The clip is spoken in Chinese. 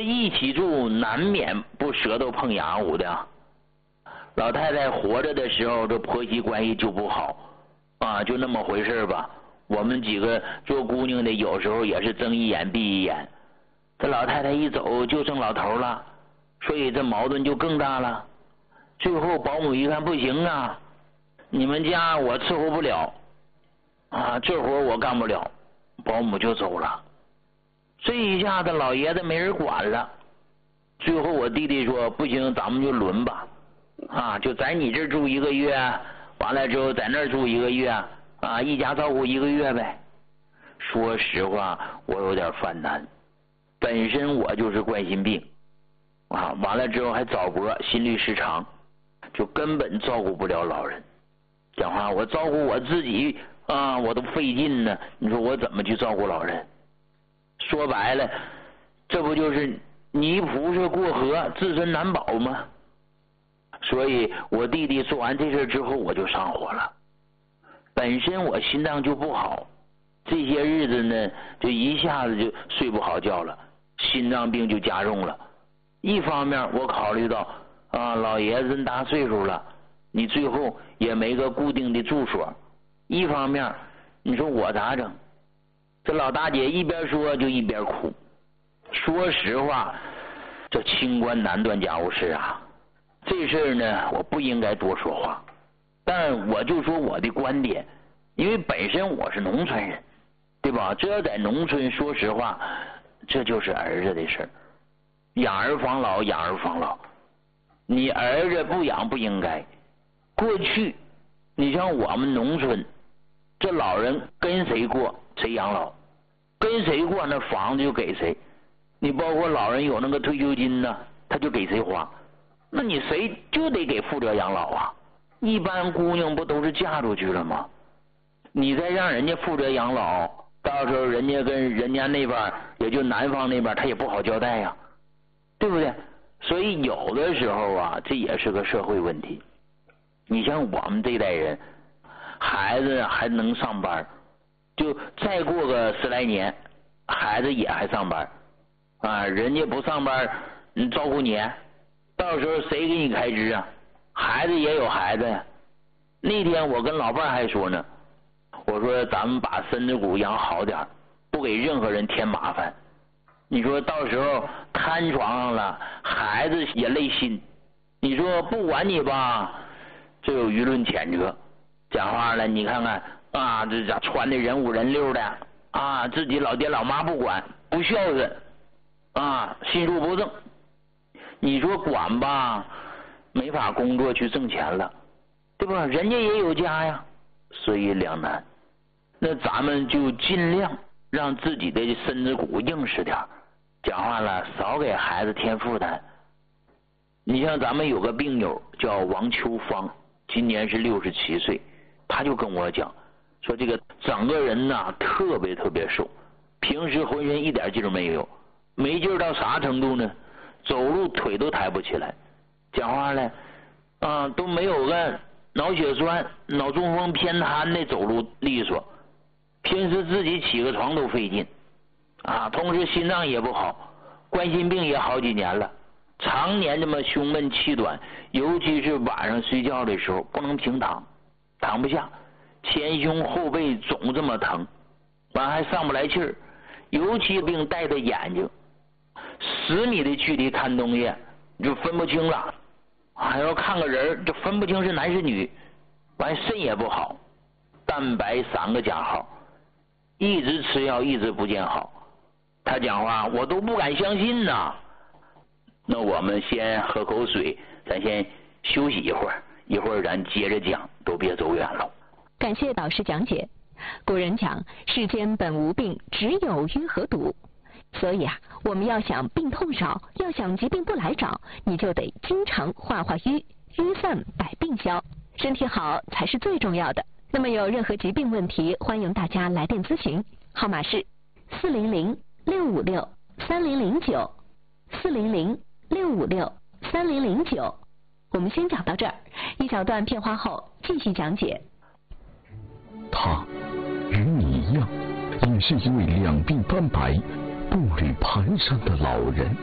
一起住难免不舌头碰痒捂的。老太太活着的时候，这婆媳关系就不好啊，就那么回事吧。我们几个做姑娘的有时候也是睁一眼闭一眼。这老太太一走就剩老头了，所以这矛盾就更大了。最后保姆一看不行啊，你们家我伺候不了啊，这活我干不了，保姆就走了。这一下子老爷子没人管了。最后我弟弟说不行，咱们就轮吧啊，就在你这儿住1个月，完了之后在那儿住1个月啊，一家照顾1个月呗。说实话我有点犯难，本身我就是冠心病啊，完了之后还早搏心律失常，就根本照顾不了老人。讲话我照顾我自己啊，我都费劲呢，你说我怎么去照顾老人？说白了，这不就是泥菩萨过河，自身难保吗？所以我弟弟做完这事之后，我就上火了。本身我心脏就不好，这些日子呢，就一下子就睡不好觉了，心脏病就加重了。一方面我考虑到啊，老爷子这么大岁数了，你最后也没个固定的住所；一方面，你说我咋整？这老大姐一边说就一边哭。说实话，这清官难断家务事啊，这事儿呢我不应该多说话，但我就说我的观点，因为本身我是农村人，对吧？这要在农村，说实话，这就是儿子的事儿，养儿防老，养儿防老。你儿子不养不应该。过去你像我们农村，这老人跟谁过谁养老，跟谁过那房子就给谁。你包括老人有那个退休金呢，他就给谁花，那你谁就得给负责养老啊。一般姑娘不都是嫁出去了吗？你再让人家负责养老，到时候人家跟人家那边，也就男方那边，他也不好交代呀，对不对？所以有的时候啊，这也是个社会问题。你像我们这代人，孩子还能上班，就再过个10来年，孩子也还上班啊，人家不上班，照顾你，到时候谁给你开支啊？孩子也有孩子呀。那天我跟老伴还说呢，我说咱们把身子骨养好点，不给任何人添麻烦。你说到时候瘫床上了，孩子也累心。你说不管你吧，这有舆论谴责。讲话了，你看看啊，这家穿的人五人六的啊，自己老爹老妈不管，不孝顺啊，心术不正。你说管吧，没法工作去挣钱了，对吧？人家也有家呀，所以两难。那咱们就尽量让自己的身子骨硬实点，讲话了，少给孩子添负担。你像咱们有个病友叫王秋芳，今年是67岁，他就跟我讲说，这个整个人呐特别瘦，平时浑身一点劲儿没有，没劲儿到啥程度呢？走路腿都抬不起来，讲话了啊都没有个脑血栓、脑中风偏瘫的走路利索，平时自己起个床都费劲啊，同时心脏也不好，冠心病也好几年了，常年这么胸闷气短，尤其是晚上睡觉的时候不能平躺，躺不下，前胸后背总这么疼，完还上不来气儿，尤其病带着眼睛，10米的距离看东西你就分不清了，还要看个人就分不清是男是女，完肾也不好，蛋白3个加号，一直吃药一直不见好。他讲话我都不敢相信呐。那我们先喝口水，咱先休息一会儿，一会儿咱接着讲，都别走远了。 感谢导师讲解。古人讲世间本无病，只有淤和堵。所以啊，我们要想病痛少，要想疾病不来找，你就得经常化化淤，淤散百病消，身体好才是最重要的。那么有任何疾病问题，欢迎大家来电咨询，号码是400-656-3009，400-656-3009。我们先讲到这儿，一小段片花后继续讲解。 他与你一样，也是一位两鬓斑白、步履蹒跚的老人。